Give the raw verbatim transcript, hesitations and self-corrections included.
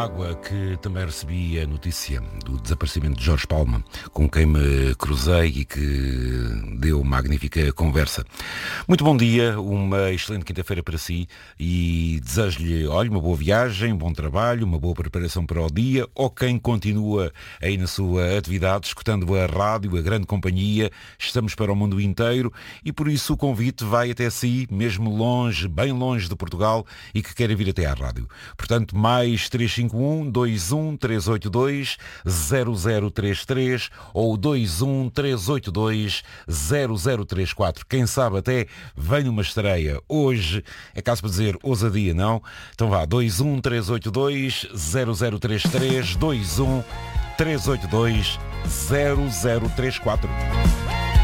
Água, que também recebi a notícia do desaparecimento de Jorge Palma, com quem me cruzei e que deu magnífica conversa. Muito bom dia, uma excelente quinta-feira para si e desejo-lhe, olha, uma boa viagem, um bom trabalho, uma boa preparação para o dia, ou quem continua aí na sua atividade, escutando a rádio, a grande companhia, estamos para o mundo inteiro e por isso o convite vai até si, mesmo longe, bem longe de Portugal e que queira vir até à rádio. Portanto, mais três cinco um, dois um, três oito dois, zero zero três três ou dois um, três oito dois, zero zero três quatro. Quem sabe até vem uma estreia hoje, é caso para dizer ousadia, não? Então vá, dois um, três oito dois, zero zero três três, dois um, três oito dois, zero zero três quatro.